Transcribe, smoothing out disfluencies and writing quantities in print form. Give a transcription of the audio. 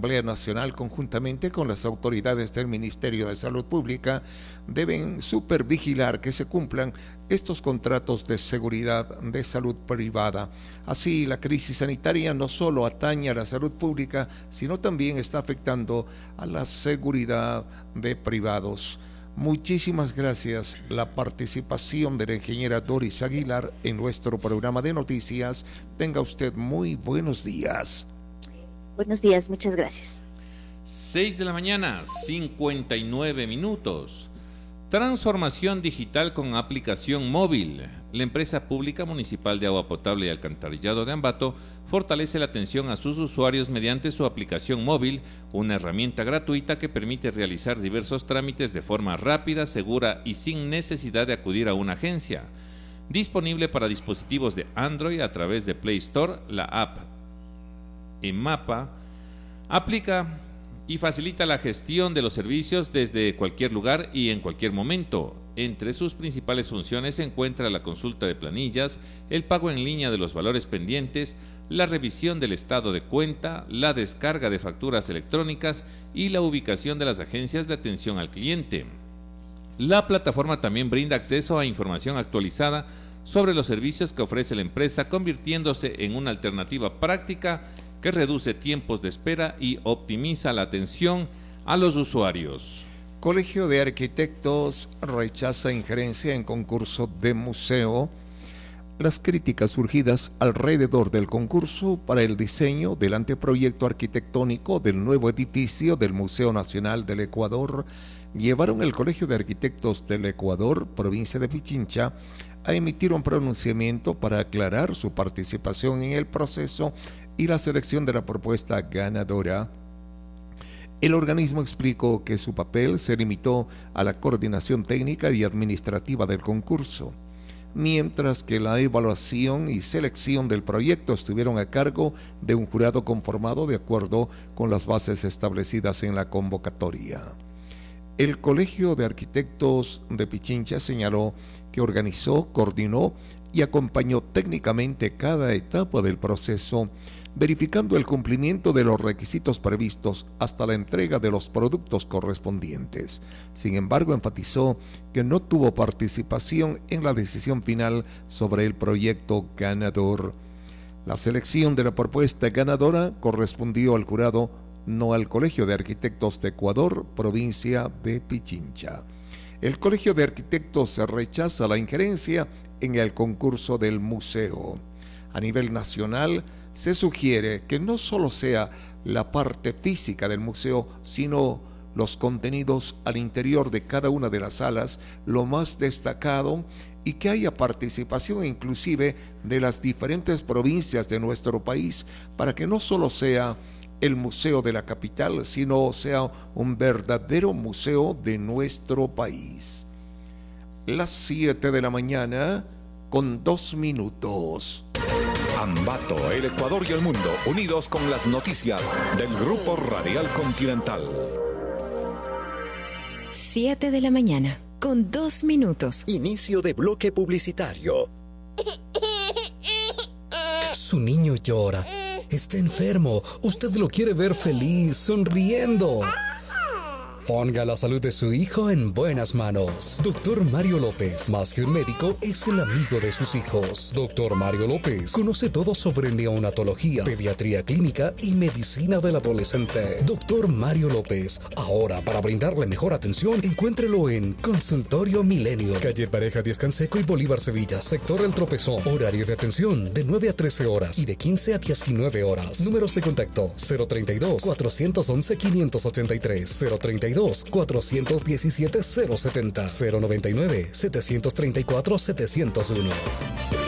Asamblea Nacional, conjuntamente con las autoridades del Ministerio de Salud Pública, deben supervigilar que se cumplan estos contratos de seguridad de salud privada. Así, la crisis sanitaria no solo atañe a la salud pública, sino también está afectando a la seguridad de privados. Muchísimas gracias la participación de la ingeniera Doris Aguilar en nuestro programa de noticias. Tenga usted muy buenos días. Buenos días, muchas gracias. 6 de la mañana, 59 minutos. Transformación digital con aplicación móvil. La empresa pública municipal de agua potable y alcantarillado de Ambato fortalece la atención a sus usuarios mediante su aplicación móvil, una herramienta gratuita que permite realizar diversos trámites de forma rápida, segura y sin necesidad de acudir a una agencia. Disponible para dispositivos de Android a través de Play Store, la app Emapa aplica y facilita la gestión de los servicios desde cualquier lugar y en cualquier momento. Entre sus principales funciones se encuentra la consulta de planillas, el pago en línea de los valores pendientes, la revisión del estado de cuenta, la descarga de facturas electrónicas y la ubicación de las agencias de atención al cliente. La plataforma también brinda acceso a información actualizada sobre los servicios que ofrece la empresa, convirtiéndose en una alternativa práctica que reduce tiempos de espera y optimiza la atención a los usuarios. Colegio de Arquitectos rechaza injerencia en concurso de museo. Las críticas surgidas alrededor del concurso para el diseño del anteproyecto arquitectónico del nuevo edificio del Museo Nacional del Ecuador llevaron al Colegio de Arquitectos del Ecuador, provincia de Pichincha, a emitir un pronunciamiento para aclarar su participación en el proceso y la selección de la propuesta ganadora. El organismo explicó que su papel se limitó a la coordinación técnica y administrativa del concurso, mientras que la evaluación y selección del proyecto estuvieron a cargo de un jurado conformado de acuerdo con las bases establecidas en la convocatoria. El Colegio de Arquitectos de Pichincha señaló que organizó, coordinó y acompañó técnicamente cada etapa del proceso, verificando el cumplimiento de los requisitos previstos hasta la entrega de los productos correspondientes. Sin embargo, enfatizó que no tuvo participación en la decisión final sobre el proyecto ganador. La selección de la propuesta ganadora correspondió al jurado, no al Colegio de Arquitectos de Ecuador, provincia de Pichincha. El Colegio de Arquitectos rechaza la injerencia en el concurso del museo. A nivel nacional, se sugiere que no solo sea la parte física del museo, sino los contenidos al interior de cada una de las salas, lo más destacado, y que haya participación inclusive de las diferentes provincias de nuestro país, para que no solo sea el museo de la capital, sino sea un verdadero museo de nuestro país. Las 7 de la mañana con 2 minutos. Ambato, el Ecuador y el mundo, unidos con las noticias del Grupo Radial Continental. 7 de la mañana, con 2 minutos. Inicio de bloque publicitario. Su niño llora. Está enfermo. Usted lo quiere ver feliz, sonriendo. Ponga la salud de su hijo en buenas manos. Doctor Mario López, más que un médico, es el amigo de sus hijos. Doctor Mario López conoce todo sobre neonatología, pediatría clínica y medicina del adolescente. Doctor Mario López, ahora para brindarle mejor atención, encuéntrelo en Consultorio Milenio, calle Pareja Díaz Canseco y Bolívar Sevilla, sector El Tropezón. Horario de atención de 9 a 13 horas y de 15 a 19 horas. Números de contacto 032-411-583, 032-417-070, 099-734-701.